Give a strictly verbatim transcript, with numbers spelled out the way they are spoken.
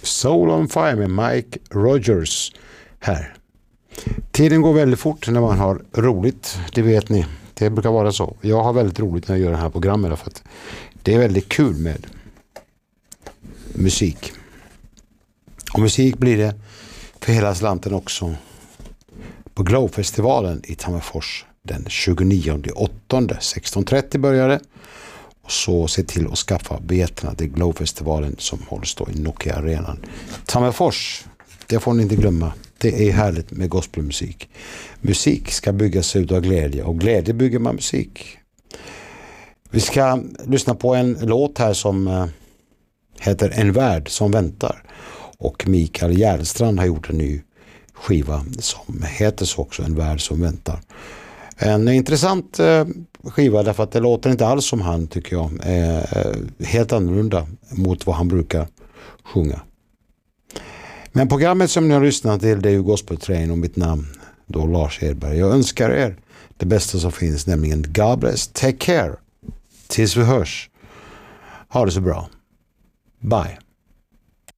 Soul on Fire med Mike Rogers här. Tiden går väldigt fort när man har roligt, det vet ni. Det brukar vara så. Jag har väldigt roligt när jag gör det här programmet för att det är väldigt kul med musik. Och musik blir det för hela slanten också på Glowfestivalen i Tammerfors den tjugonionde åttonde sexton trettio började. Och så se till att skaffa biljetterna till Glowfestivalen som hålls då i Nokia Arenan. Tammerfors, det får ni inte glömma. Det är härligt med gospelmusik. Musik ska byggas ut av glädje och glädje bygger man musik. Vi ska lyssna på en låt här som heter En värld som väntar. Och Mikael Järnstrand har gjort en ny skiva som heter så också, En värld som väntar. En intressant skiva därför att det låter inte alls som han, tycker jag. Är helt annorlunda mot vad han brukar sjunga. Men programmet som ni har lyssnat till, det är ju Gospel Train och mitt namn då Lars Edberg. Jag önskar er det bästa som finns, nämligen God bless, take care, tills vi hörs. Ha det så bra. Bye.